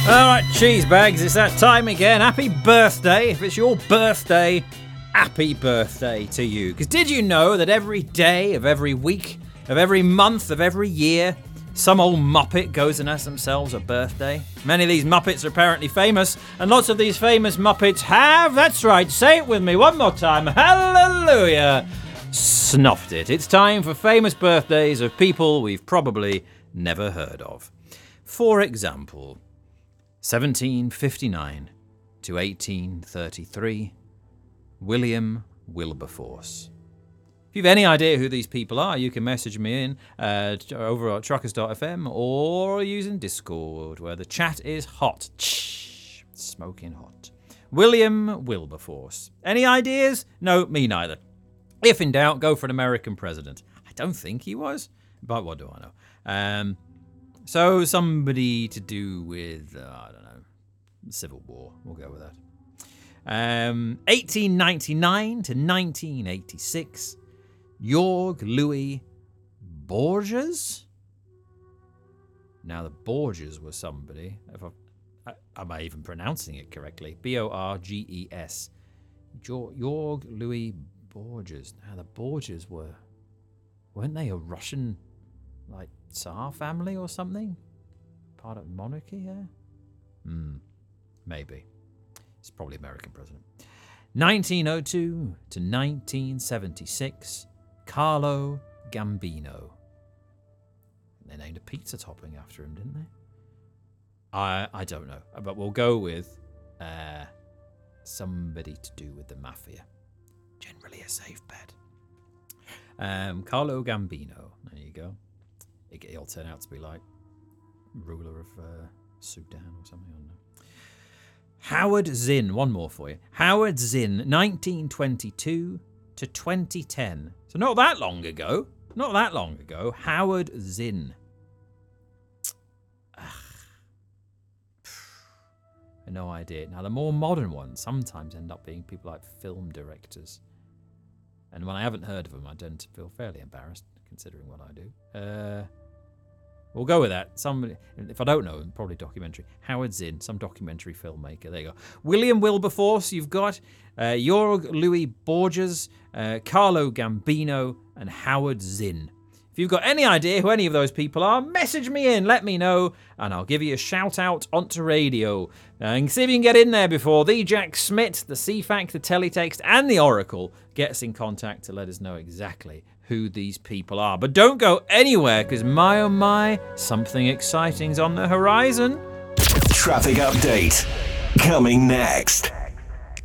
Alright, cheese bags, it's that time again. Happy birthday. If it's your birthday, happy birthday to you. Because did you know that every day of every week, of every month, of every year, some old Muppet goes and has themselves a birthday? Many of these Muppets are apparently famous, and lots of these famous Muppets have, that's right, say it with me one more time, hallelujah, snuffed it. It's time for famous birthdays of people we've probably never heard of. For example, 1759 to 1833, William Wilberforce. If you've any idea who these people are, you can message me in over at truckers.fm or using Discord, where the chat is hot. Smoking hot. William Wilberforce. Any ideas? No, me neither. If in doubt, go for an American president. I don't think he was, but what do I know? So somebody to do with, I don't know, the Civil War. We'll go with that. 1899 to 1986, Jorg Louis Borges. Now the Borges was somebody. Am I even pronouncing it correctly? Borges. Jorg Louis Borges. Now the Borges weren't they a Russian, like, Tsar family or something? Part of monarchy here? Maybe. It's probably American president. 1902 to 1976, Carlo Gambino. They named a pizza topping after him, didn't they? I don't know, but we'll go with somebody to do with the mafia. Generally a safe bet. Carlo Gambino. There you go. He'll turn out to be like ruler of Sudan or something. I don't know. Howard Zinn. One more for you. Howard Zinn, 1922 to 2010. So not that long ago. Not that long ago. Howard Zinn. No idea. Now, the more modern ones sometimes end up being people like film directors. And when I haven't heard of them, I tend to feel fairly embarrassed, considering what I do. We'll go with that. Somebody, if I don't know, probably documentary. Howard Zinn, some documentary filmmaker. There you go. William Wilberforce, you've got Jorg Louis Borges, Carlo Gambino, and Howard Zinn. If you've got any idea who any of those people are, message me in, let me know, and I'll give you a shout out onto radio. And see if you can get in there before the Jack Smith, the CFAC, the Teletext, and the Oracle gets in contact to let us know exactly who these people are. But don't go anywhere, because my oh my, something exciting's on the horizon. Traffic update coming next.